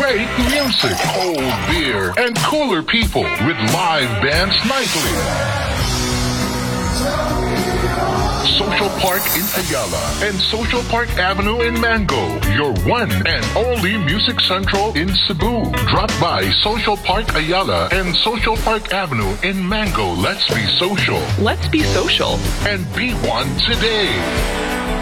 great music, cold beer, and cooler people with live bands nightly. Social Park in Ayala and Social Park Avenue in Mango, your one and only Music Central in Cebu. Drop by Social Park Ayala and Social Park Avenue in Mango. Let's be social. Let's be social. And be one today.